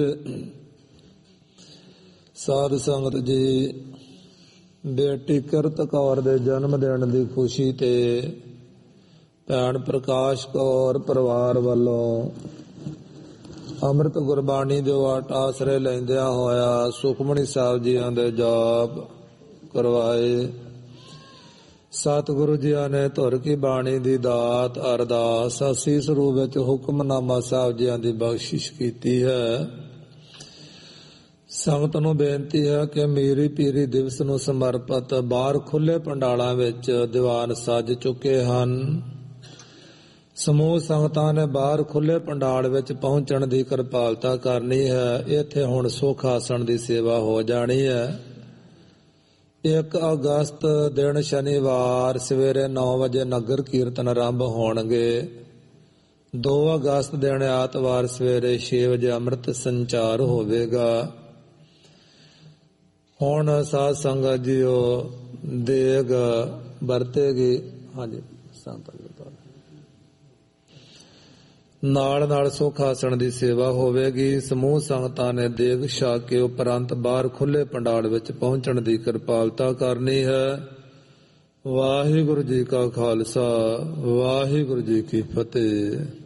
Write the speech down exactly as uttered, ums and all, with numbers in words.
ਸਾਧ ਸੰਗਤ ਜੀ, ਬੇਟੀ ਕਿਰਤ ਕੌਰ ਦੇ ਜਨਮ ਦਿਨ ਦੀ ਖੁਸ਼ੀ ਤੇ ਭੈਣ ਪ੍ਰਕਾਸ਼ ਕੌਰ ਪਰਿਵਾਰ ਵੱਲੋਂ ਅੰਮ੍ਰਿਤ ਗੁਰਬਾਣੀ ਦੇ ਵਾਟ ਆਸਰੇ ਲੈਂਦਿਆਂ ਹੋਇਆ ਸੁਖਮਨੀ ਸਾਹਿਬ ਜੀਆਂ ਦੇ ਜਾਪ ਕਰਵਾਏ। ਸਤਿਗੁਰੂ ਜੀਆਂ ਨੇ ਧੁਰ ਕੀ ਬਾਣੀ ਦੀ ਦਾਤ ਅਰਦਾਸ ਅਸੀਸ ਰੂਪ ਵਿੱਚ ਹੁਕਮਨਾਮਾ ਸਾਹਿਬ ਜੀਆਂ ਦੀ ਬਖਸ਼ਿਸ਼ ਕੀਤੀ ਹੈ। ਸੰਗਤ ਨੂੰ ਬੇਨਤੀ ਹੈ ਕਿ ਮੀਰੀ ਪੀਰੀ ਦਿਵਸ ਨੂੰ ਸਮਰਪਿਤ ਬਾਹਰ ਖੁੱਲੇ ਪੰਡਾਲਾਂ ਵਿੱਚ ਦੀਵਾਨ ਸੱਜ ਚੁੱਕੇ ਹਨ। ਸਮੂਹ ਸੰਗਤਾਂ ਨੇ ਬਾਹਰ ਖੁੱਲੇ ਪੰਡਾਲ ਵਿੱਚ ਪਹੁੰਚਣ ਦੀ ਕਿਰਪਾਲਤਾ ਕਰਨੀ ਹੈ। ਇੱਥੇ ਹੁਣ ਸੁਖ ਆਸਣ ਦੀ ਸੇਵਾ ਹੋ ਜਾਣੀ ਹੈ। ਇੱਕ ਅਗਸਤ ਦਿਨ ਸ਼ਨੀਵਾਰ ਸਵੇਰੇ ਨੌ ਵਜੇ ਨਗਰ ਕੀਰਤਨ ਆਰੰਭ ਹੋਣਗੇ। ਦੋ ਅਗਸਤ ਦਿਨ ਐਤਵਾਰ ਸਵੇਰੇ ਛੇ ਵਜੇ ਅੰਮ੍ਰਿਤ ਸੰਚਾਰ ਹੋਵੇਗਾ। ਹੁਣ ਸਾਧ ਸੰਗਤ ਜੀਓ ਦੇਗ ਵਰਤੇਗੀ। ਹਾਂਜੀ, ਸੰਤਾਂ ਨਾਲ ਨਾਲ ਸੁਖ ਆਸਣ ਦੀ ਸੇਵਾ ਹੋਵੇਗੀ। ਸਮੂਹ ਸੰਗਤਾਂ ਨੇ ਦੇਗ ਛਕ ਕੇ ਉਪਰੰਤ ਬਾਹਰ ਖੁੱਲੇ ਪੰਡਾਲ ਵਿੱਚ ਪਹੁੰਚਣ ਦੀ ਕਿਰਪਾਲਤਾ ਕਰਨੀ ਹੈ। ਵਾਹਿਗੁਰੂ ਜੀ ਕਾ ਖਾਲਸਾ, ਵਾਹਿਗੁਰੂ ਜੀ ਕੀ ਫਤਿਹ।